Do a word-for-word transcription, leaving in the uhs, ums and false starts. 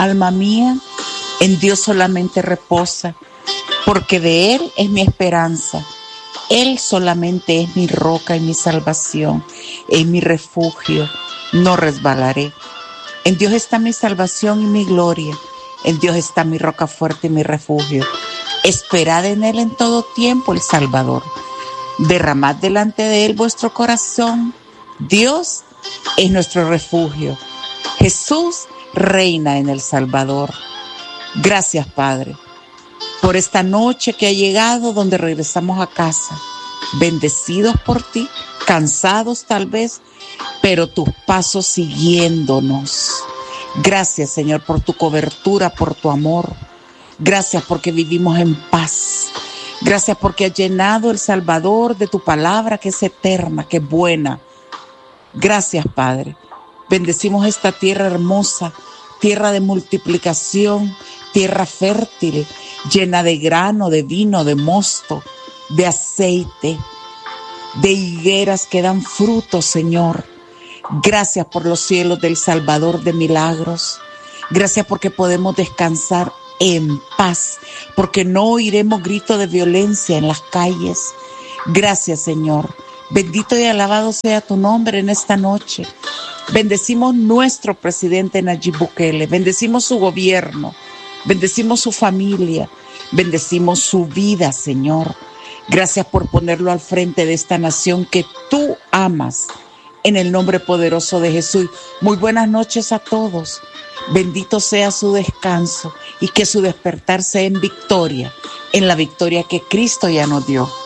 alma mía, en Dios solamente reposa, porque de Él es mi esperanza. Él solamente es mi roca y mi salvación, es mi refugio, no resbalaré. En Dios está mi salvación y mi gloria, en Dios está mi roca fuerte y mi refugio. Esperad en Él en todo tiempo, el Salvador. Derramad delante de Él vuestro corazón. Dios es nuestro refugio. Jesús reina en el Salvador. Gracias, Padre, por esta noche que ha llegado, donde regresamos a casa, bendecidos por ti, cansados tal vez, pero tus pasos siguiéndonos. Gracias, Señor, por tu cobertura, por tu amor. Gracias porque vivimos en paz. Gracias porque has llenado El Salvador de tu palabra, que es eterna, que es buena. Gracias, Padre. Bendecimos esta tierra hermosa, tierra de multiplicación, tierra fértil, llena de grano, de vino, de mosto, de aceite, de higueras que dan frutos, Señor. Gracias por los cielos del Salvador de milagros. Gracias porque podemos descansar en paz, porque no oiremos gritos de violencia en las calles. Gracias, Señor. Bendito y alabado sea tu nombre en esta noche. Bendecimos nuestro presidente Nayib Bukele, bendecimos su gobierno, bendecimos su familia, bendecimos su vida, Señor. Gracias por ponerlo al frente de esta nación que tú amas, en el nombre poderoso de Jesús. Muy buenas noches a todos. Bendito sea su descanso y que su despertar sea en victoria, en la victoria que Cristo ya nos dio.